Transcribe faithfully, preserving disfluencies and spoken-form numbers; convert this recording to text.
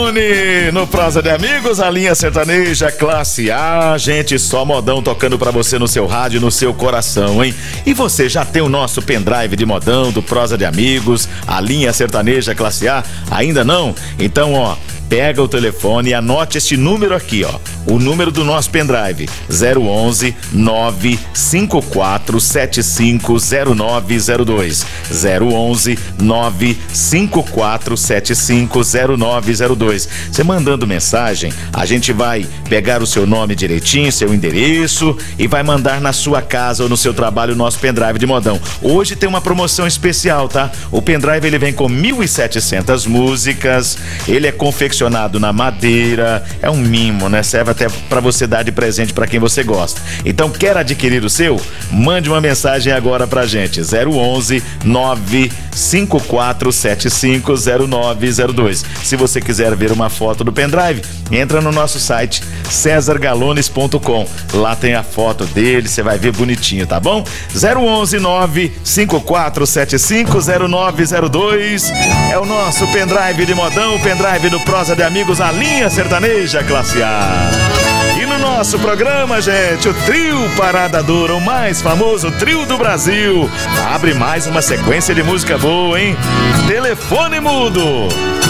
telefone no Prosa de Amigos, a linha sertaneja classe A, gente, só modão tocando pra você no seu rádio, no seu coração, hein? E você já tem o nosso pendrive de modão do Prosa de Amigos, a linha sertaneja classe A? Ainda não? Então, ó, pega o telefone e anote este número aqui, ó. O número do nosso pendrive: zero onze nove cinco quatro sete cinco zero nove zero dois. zero onze nove cinco quatro sete cinco zero nove zero dois. Você mandando mensagem, a gente vai pegar o seu nome direitinho, seu endereço e vai mandar na sua casa ou no seu trabalho o nosso pendrive de modão. Hoje tem uma promoção especial, tá? O pendrive ele vem com mil e setecentas músicas, ele é confeccionado na madeira, é um mimo, né? Serve até para você dar de presente para quem você gosta. Então, quer adquirir o seu? Mande uma mensagem agora pra gente: zero onze nove cinco quatro sete cinco zero nove zero dois. Se você quiser ver uma foto do pendrive, entra no nosso site cesar galones ponto com. Lá tem a foto dele, você vai ver bonitinho, tá bom? zero onze nove cinco quatro sete cinco zero nove zero dois é o nosso pendrive de modão, o pendrive do Prosa de Amigos, a linha sertaneja classe A. E no nosso programa, gente, o trio Parada Dura, o mais famoso trio do Brasil, abre mais uma sequência de música boa, hein? Telefone mudo.